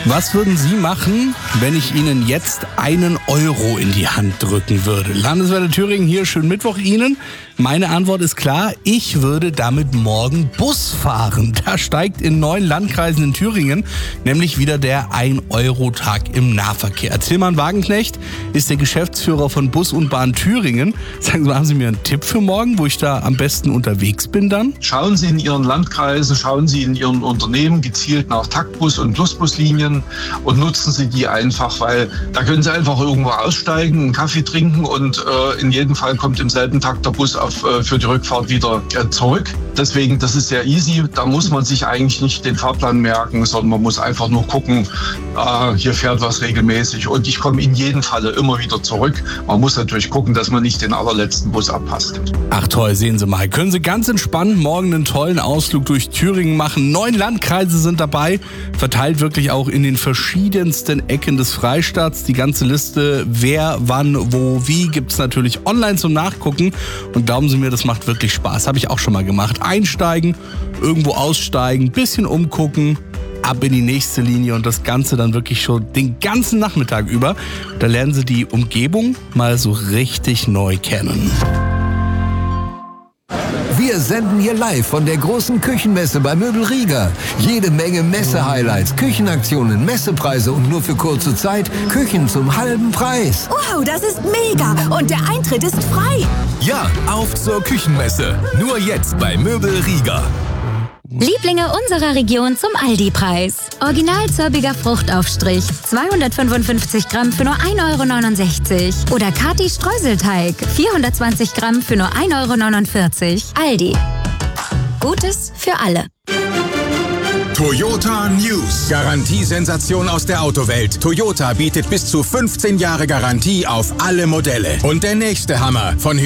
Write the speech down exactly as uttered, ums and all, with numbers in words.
Was würden Sie machen, wenn ich Ihnen jetzt einen Euro in die Hand drücken würde? Landeswelle Thüringen hier, schönen Mittwoch Ihnen. Meine Antwort ist klar, ich würde damit morgen Bus fahren. Da steigt in neun Landkreisen in Thüringen nämlich wieder der ein-Euro-Tag im Nahverkehr. Tilman Wagenknecht ist der Geschäftsführer von Bus und Bahn Thüringen. Sagen Sie mal, haben Sie mir einen Tipp für morgen, wo ich da am besten unterwegs bin dann? Schauen Sie in Ihren Landkreisen, schauen Sie in Ihren Unternehmen gezielt nach Taktbus- und Plusbuslinien und nutzen Sie die einfach, weil da können Sie einfach irgendwo aussteigen, einen Kaffee trinken und äh, in jedem Fall kommt im selben Takt der Bus auf, äh, für die Rückfahrt wieder äh, zurück. Deswegen, das ist sehr easy. Da muss man sich eigentlich nicht den Fahrplan merken, sondern man muss einfach nur gucken, äh, hier fährt was regelmäßig und ich komme in jedem Falle immer wieder zurück. Man muss natürlich gucken, dass man nicht den allerletzten Bus abpasst. Ach toll, sehen Sie mal. Können Sie ganz entspannt morgen einen tollen Ausflug durch Thüringen machen. Neun Landkreise sind dabei, verteilt wirklich auch in den verschiedensten Ecken des Freistaats. Die ganze Liste, wer, wann, wo, wie, gibt's natürlich online zum Nachgucken. Und glauben Sie mir, das macht wirklich Spaß. Habe ich auch schon mal gemacht. Einsteigen, irgendwo aussteigen, bisschen umgucken, ab in die nächste Linie und das Ganze dann wirklich schon den ganzen Nachmittag über. Da lernen Sie die Umgebung mal so richtig neu kennen. Wir senden hier live von der großen Küchenmesse bei Möbel Rieger. Jede Menge Messe-Highlights, Küchenaktionen, Messepreise und nur für kurze Zeit Küchen zum halben Preis. Wow, das ist mega! Und der Eintritt ist frei! Ja, auf zur Küchenmesse. Nur jetzt bei Möbel Rieger. Lieblinge unserer Region zum Aldi-Preis. Original zörbiger Fruchtaufstrich, zweihundertfünfundfünfzig Gramm für nur ein Euro neunundsechzig. Oder Kati Streuselteig, vierhundertzwanzig Gramm für nur ein Euro neunundvierzig. Aldi. Gutes für alle. Toyota News. Garantiesensation aus der Autowelt. Toyota bietet bis zu fünfzehn Jahre Garantie auf alle Modelle. Und der nächste Hammer von